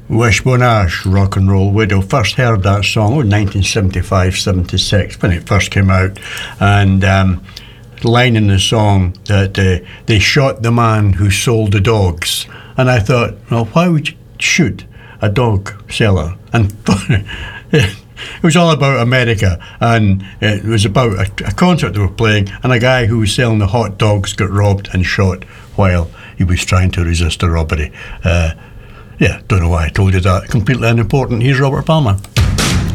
Wishbone-Ash, Rock and Roll Widow. First heard that song in 1975, 76, when it first came out. And line in the song that they shot the man who sold the dogs. And I thought, well, why would you shoot a dog seller? And it was all about America, and it was about a concert they were playing, and a guy who was selling the hot dogs got robbed and shot while he was trying to resist a robbery. Yeah, don't know why I told you that. Completely unimportant. Here's Robert Palmer.